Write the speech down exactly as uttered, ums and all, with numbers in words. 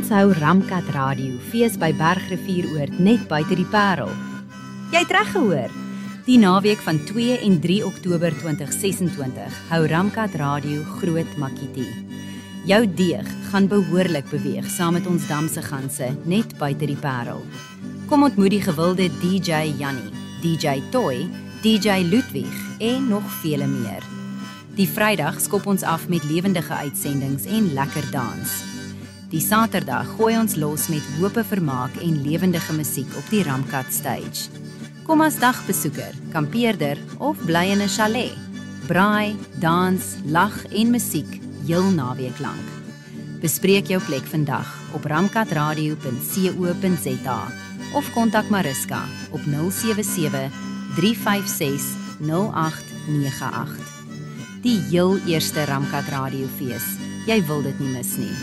Ons hou Ramkat Radio fees by Bergrivieroord net buite die Parel. Jy het reg gehoor. Die naweek van twee en drie Oktober twintig sesentwintig hou Ramkat Radio groot makkie. Jou deeg gaan behoorlik beweeg saam met ons damse ganse net buite die Parel. Kom ontmoet die gewilde D J Jannie, D J Toy, D J Ludwig en nog vele meer. Die Vrydag skop ons af met lewendige uitsendings en lekker dans. Die Saterdag gooi ons los met hope vermaak en lewendige musiek op die Ramkat stage. Kom as dagbesoeker, kampeerder of bly in 'n chalet. Braai, dans, lag en musiek heel naweek lank. Bespreek jou plek vandag op ramkatradio punt co punt za of kontak Mariska op nul sewe sewe, drie vyf ses, nul agt nege agt. Die heel eerste Ramkat Radio fees. Jy wil dit nie mis nie.